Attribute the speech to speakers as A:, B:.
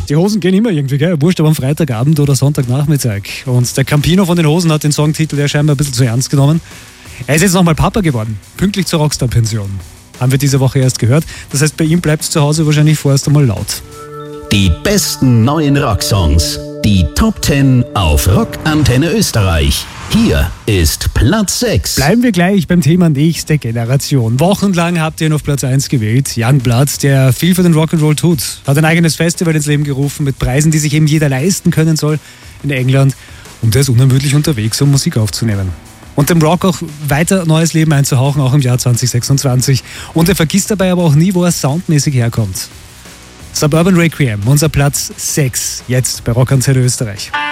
A: Die Hosen gehen immer irgendwie, gell? Wurscht, aber am Freitagabend oder Sonntagnachmittag. Und der Campino von den Hosen hat den Songtitel ja scheinbar ein bisschen zu ernst genommen. Er ist jetzt nochmal Papa geworden, pünktlich zur Rockstar-Pension. Haben wir diese Woche erst gehört. Das heißt, bei ihm bleibt es zu Hause wahrscheinlich vorerst einmal laut.
B: Die besten neuen Rocksongs. Die Top 10 auf Rockantenne Österreich. Hier ist Platz 6.
A: Bleiben wir gleich beim Thema nächste Generation. Wochenlang habt ihr ihn auf Platz 1 gewählt. Youngblood, der viel für den Rock'n'Roll tut. Hat ein eigenes Festival ins Leben gerufen mit Preisen, die sich eben jeder leisten können soll in England. Und er ist unermüdlich unterwegs, um Musik aufzunehmen. Und dem Rock auch weiter neues Leben einzuhauchen, auch im Jahr 2026. Und er vergisst dabei aber auch nie, wo er soundmäßig herkommt. Suburban Requiem, unser Platz 6, jetzt bei Rockantenne Österreich.